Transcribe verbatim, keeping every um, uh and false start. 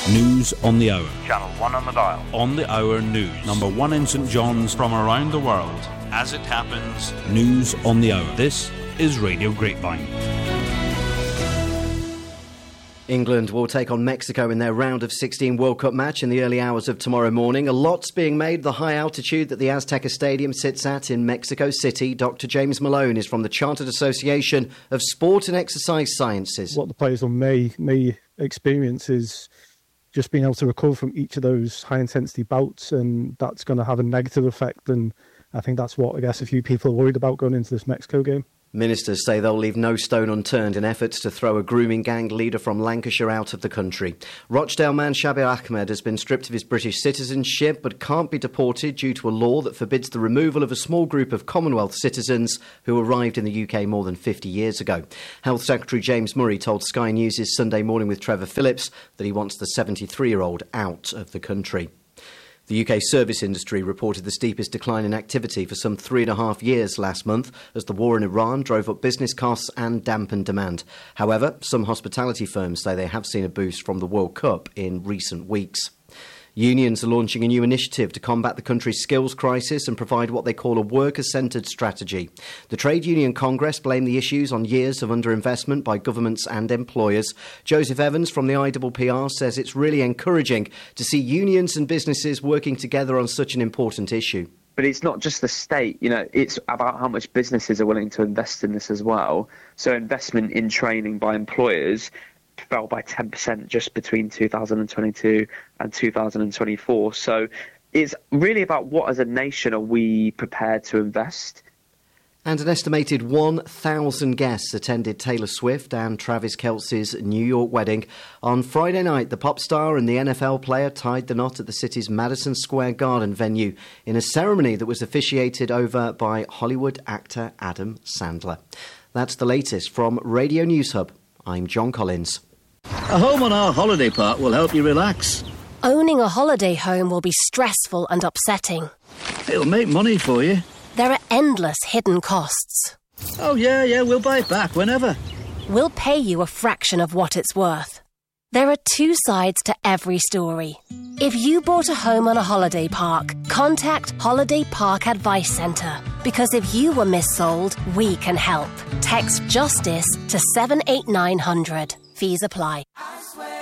News on the Hour. Channel one on the dial. On the Hour News. Number one in St John's from around the world. As it happens, News on the Hour. This is Radio Grapevine. England will take on Mexico in their round of sixteen World Cup match in the early hours of tomorrow morning. A lot's being made of the high altitude that the Azteca Stadium sits at in Mexico City. Doctor James Malone is from the Chartered Association of Sport and Exercise Sciences. What the players may, may experience is just being able to recover from each of those high-intensity bouts, and that's going to have a negative effect, and I think that's what I guess a few people are worried about going into this Mexico game. Ministers say they'll leave no stone unturned in efforts to throw a grooming gang leader from Lancashire out of the country. Rochdale man Shabir Ahmed has been stripped of his British citizenship but can't be deported due to a law that forbids the removal of a small group of Commonwealth citizens who arrived in the U K more than fifty years ago. Health Secretary James Murray told Sky News' Sunday Morning with Trevor Phillips that he wants the seventy-three-year-old out of the country. The U K service industry reported the steepest decline in activity for some three and a half years last month as the war in Iran drove up business costs and dampened demand. However, some hospitality firms say they have seen a boost from the World Cup in recent weeks. Unions are launching a new initiative to combat the country's skills crisis and provide what they call a worker-centred strategy. The Trade Union Congress blamed the issues on years of underinvestment by governments and employers. Joseph Evans from the I P P R says it's really encouraging to see unions and businesses working together on such an important issue. But it's not just the state, you know, it's about how much businesses are willing to invest in this as well. So investment in training by employers fell by ten percent just between two thousand twenty-two and two thousand twenty-four. So it's really about what as a nation are we prepared to invest. And an estimated one thousand guests attended Taylor Swift and Travis Kelce's New York wedding. On Friday night, the pop star and the N F L player tied the knot at the city's Madison Square Garden venue in a ceremony that was officiated over by Hollywood actor Adam Sandler. That's the latest from Radio News Hub. I'm John Collins. A home on our holiday park will help you relax. Owning a holiday home will be stressful and upsetting. It'll make money for you. There are endless hidden costs. Oh, yeah, yeah, we'll buy it back whenever. We'll pay you a fraction of what it's worth. There are two sides to every story. If you bought a home on a holiday park, contact Holiday Park Advice Centre. Because if you were missold, we can help. Text JUSTICE to seven eight nine hundred. Fees apply.